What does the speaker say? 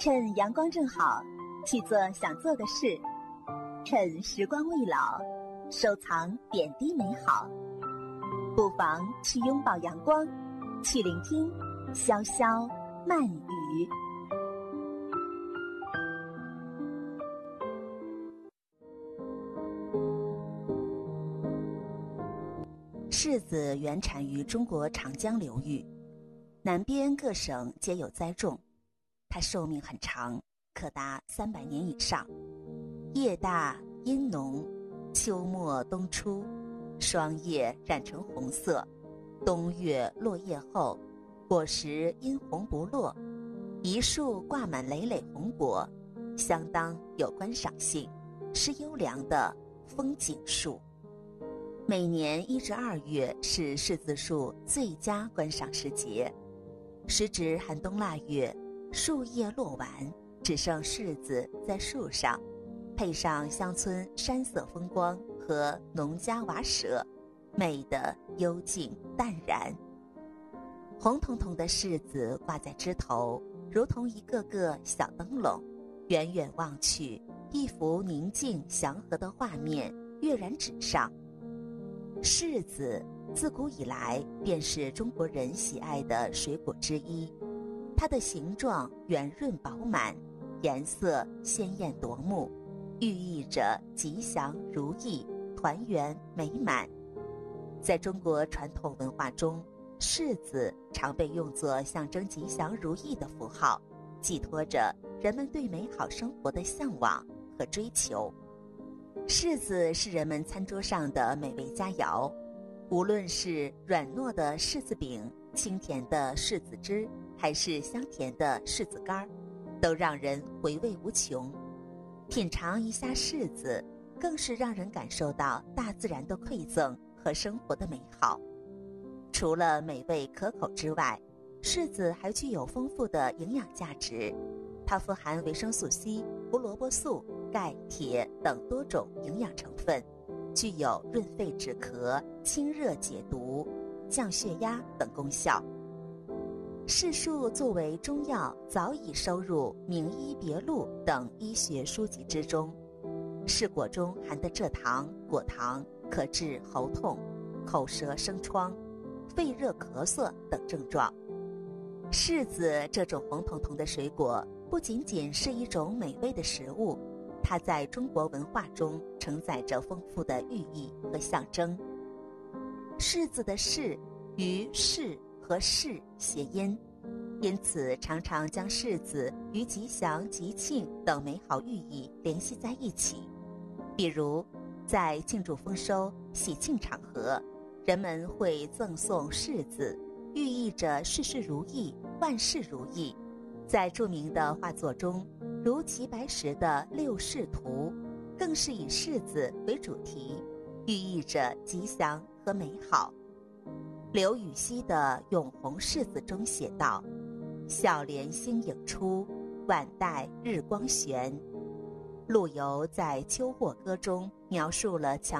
趁阳光正好，去做想做的事；趁时光未老，收藏点滴美好。不妨去拥抱阳光，去聆听潇潇慢语。柿子原产于中国长江流域，南边各省皆有栽种。它寿命很长，可达300年以上。叶大阴浓，秋末冬初，双叶染成红色，冬月落叶后，果实因红不落，一树挂满累累红果，相当有观赏性，是优良的风景树。每年1至2月是柿子树最佳观赏时节，时值寒冬腊月，树叶落完，只剩柿子在树上，配上乡村山色风光和农家瓦舍，美得幽静淡然。红彤彤的柿子挂在枝头，如同一个个小灯笼，远远望去，一幅宁静祥和的画面跃然纸上。柿子自古以来便是中国人喜爱的水果之一，它的形状圆润饱满，颜色鲜艳夺目，寓意着吉祥如意、团圆美满。在中国传统文化中，柿子常被用作象征吉祥如意的符号，寄托着人们对美好生活的向往和追求。柿子是人们餐桌上的美味佳肴，无论是软糯的柿子饼、清甜的柿子汁，还是香甜的柿子干，都让人回味无穷。品尝一下柿子，更是让人感受到大自然的馈赠和生活的美好。除了美味可口之外，柿子还具有丰富的营养价值，它富含维生素 C、胡萝卜素、钙、铁等多种营养成分，具有润肺止咳、清热解毒、降血压等功效。柿树作为中药，早已收入《名医别录》等医学书籍之中。柿果中含的蔗糖、果糖可治喉痛、口舌生疮、肺热咳嗽等症状。柿子这种红彤彤的水果，不仅仅是一种美味的食物，它在中国文化中承载着丰富的寓意和象征。柿子的柿与柿和柿谐音，因此常常将柿子与吉祥、吉庆等美好寓意联系在一起。比如在庆祝丰收、喜庆场合，人们会赠送柿子，寓意着事事如意、万事如意。在著名的画作中，如齐白石的《六柿图》更是以柿子为主题，寓意着吉祥和美好。刘禹锡的《咏红柿子》中写道：笑脸星影出，晚带日光悬。陆游在《秋获歌》中描述了